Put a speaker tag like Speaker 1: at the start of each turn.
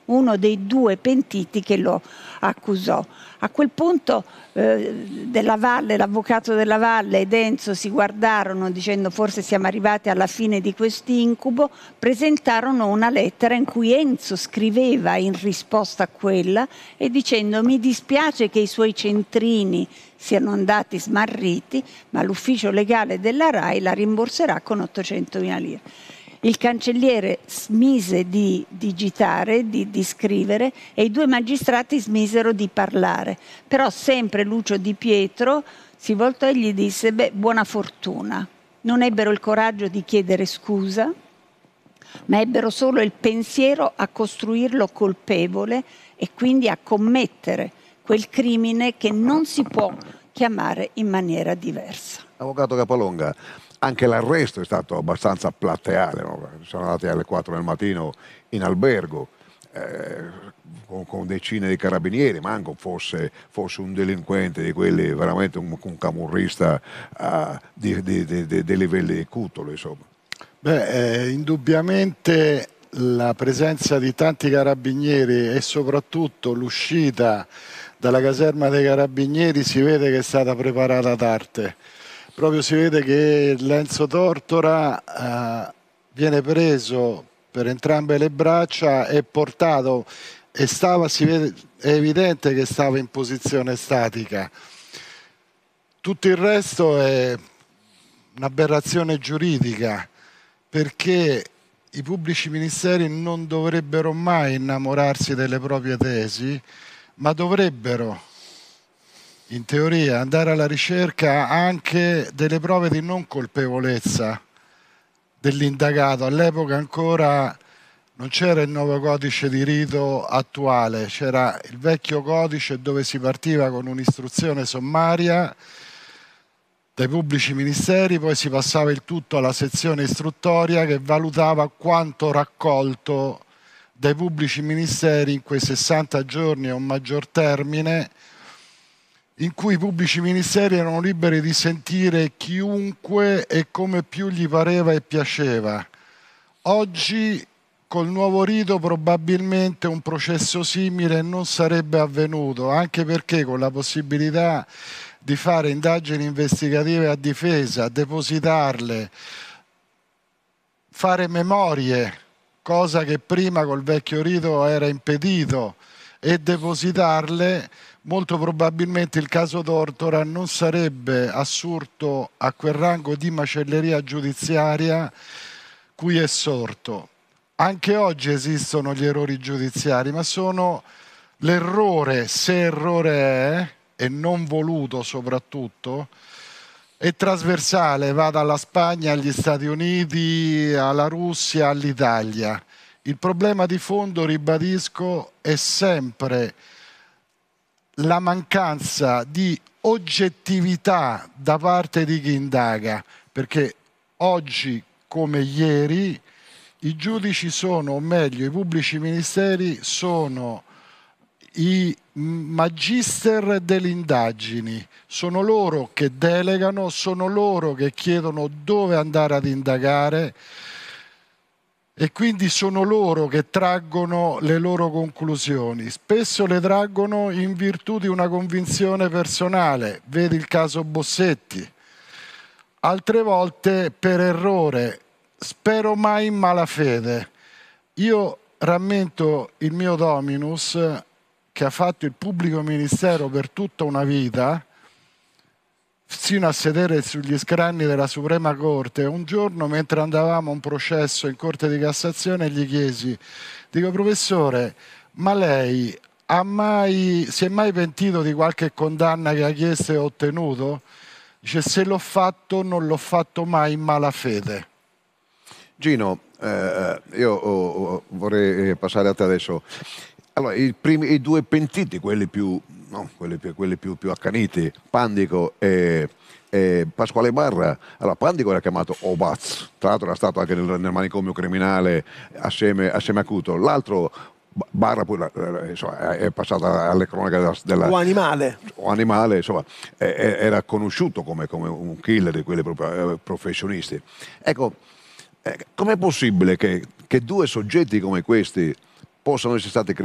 Speaker 1: uno dei due pentiti che lo accusò. A quel punto Della Valle, l'avvocato Della Valle ed Enzo si guardarono dicendo forse siamo arrivati alla fine di quest'incubo, presentarono una lettera in cui Enzo scriveva in risposta a quella e dicendo mi dispiace che i suoi centrini siano andati smarriti, ma l'ufficio legale della RAI la rimborserà con 800.000 lire. Il cancelliere smise di digitare, di scrivere, e i due magistrati smisero di parlare. Però sempre Lucio Di Pietro si voltò e gli disse buona fortuna. Non ebbero il coraggio di chiedere scusa, ma ebbero solo il pensiero a costruirlo colpevole e quindi a commettere quel crimine che non si può chiamare in maniera diversa.
Speaker 2: Avvocato Capalonga, anche l'arresto è stato abbastanza plateale, no? Sono andati alle 4 del mattino in albergo con decine di carabinieri, manco fosse un delinquente di quelli, veramente un camorrista dei livelli di Cutolo, insomma.
Speaker 3: Indubbiamente la presenza di tanti carabinieri e soprattutto l'uscita dalla caserma dei carabinieri si vede che è stata preparata ad arte. Proprio si vede che Lenzo Tortora viene preso per entrambe le braccia e portato, e è evidente che stava in posizione statica. Tutto il resto è un'aberrazione giuridica, perché i pubblici ministeri non dovrebbero mai innamorarsi delle proprie tesi, ma dovrebbero in teoria andare alla ricerca anche delle prove di non colpevolezza dell'indagato. All'epoca ancora non c'era il nuovo codice di rito attuale, c'era il vecchio codice dove si partiva con un'istruzione sommaria dai pubblici ministeri, poi si passava il tutto alla sezione istruttoria che valutava quanto raccolto dai pubblici ministeri in quei 60 giorni o un maggior termine, in cui i pubblici ministeri erano liberi di sentire chiunque e come più gli pareva e piaceva. Oggi, col nuovo rito, probabilmente un processo simile non sarebbe avvenuto, anche perché con la possibilità di fare indagini investigative a difesa, depositarle, fare memorie, cosa che prima col vecchio rito era impedito, e depositarle, molto probabilmente il caso Tortora non sarebbe assurto a quel rango di macelleria giudiziaria cui è sorto. Anche oggi esistono gli errori giudiziari, ma sono l'errore, se errore è, e non voluto soprattutto, è trasversale, va dalla Spagna agli Stati Uniti, alla Russia, all'Italia. Il problema di fondo, ribadisco, è sempre la mancanza di oggettività da parte di chi indaga, perché oggi come ieri i giudici sono, o meglio i pubblici ministeri sono i magister delle indagini, sono loro che delegano, sono loro che chiedono dove andare ad indagare e quindi sono loro che traggono le loro conclusioni. Spesso le traggono in virtù di una convinzione personale, vedi il caso Bossetti, altre volte per errore, spero mai in malafede. Io rammento il mio dominus che ha fatto il pubblico ministero per tutta una vita, sino a sedere sugli scranni della Suprema Corte. Un giorno, mentre andavamo a un processo in Corte di Cassazione, gli chiesi, dico professore, ma lei si è mai pentito di qualche condanna che ha chiesto e ottenuto? Dice, se l'ho fatto non l'ho fatto mai in malafede.
Speaker 2: Gino, io vorrei passare a te adesso. Allora, i due pentiti, quelli più accaniti, Pandico e Pasquale Barra. Allora, Pandico era chiamato Obaz, tra l'altro era stato anche nel manicomio criminale assieme a Cutolo. L'altro, Barra, poi insomma, è passato alle cronache della
Speaker 4: o animale,
Speaker 2: insomma, era conosciuto come un killer di quelli proprio professionisti. Ecco, com'è possibile che due soggetti come questi possano essere stati